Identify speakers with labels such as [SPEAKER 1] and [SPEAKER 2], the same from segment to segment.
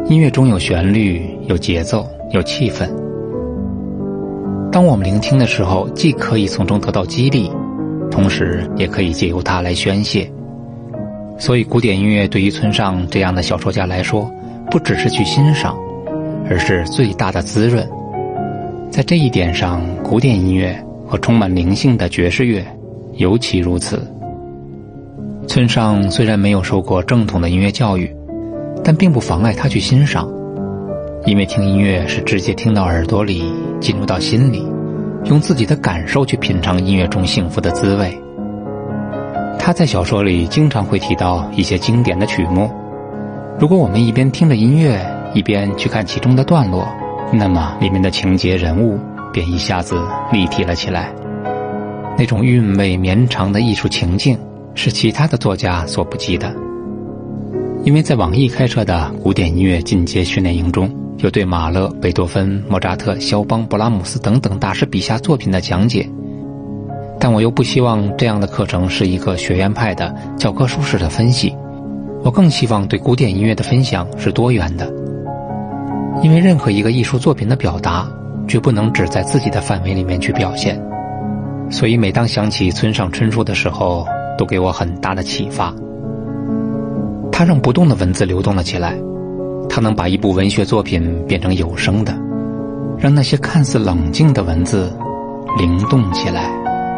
[SPEAKER 1] 音乐中有旋律，有节奏，有气氛。当我们聆听的时候，既可以从中得到激励，同时也可以借由它来宣泄。所以古典音乐对于村上这样的小说家来说，不只是去欣赏，而是最大的滋润。在这一点上，古典音乐和充满灵性的爵士乐尤其如此。村上虽然没有受过正统的音乐教育，但并不妨碍他去欣赏，因为听音乐是直接听到耳朵里，进入到心里，用自己的感受去品尝音乐中幸福的滋味。他在小说里经常会提到一些经典的曲目，如果我们一边听着音乐，一边去看其中的段落，那么里面的情节人物便一下子立体了起来。那种韵味绵长的艺术情境是其他的作家所不及的。因为在网易开设的古典音乐进阶训练营中，有对马勒、贝多芬、莫扎特、肖邦、勃拉姆斯等等大师笔下作品的讲解，但我又不希望这样的课程是一个学院派的教科书式的分析，我更希望对古典音乐的分享是多元的。因为任何一个艺术作品的表达绝不能只在自己的范围里面去表现，所以每当想起村上春树的时候，都给我很大的启发。他让不动的文字流动了起来，他能把一部文学作品变成有声的，让那些看似冷静的文字灵动起来。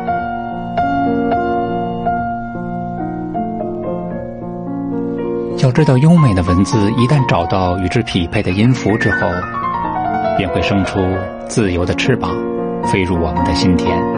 [SPEAKER 1] 要知道，优美的文字一旦找到与之匹配的音符之后，便会生出自由的翅膀，飞入我们的心田。